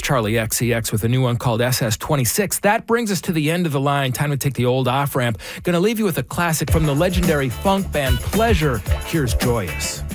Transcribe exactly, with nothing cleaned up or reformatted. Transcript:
Charlie X C X with a new one called S S twenty-six. That brings us to the end of the line. Time to take the old off-ramp. Gonna leave you with a classic from the legendary funk band Pleasure. Here's Joyous.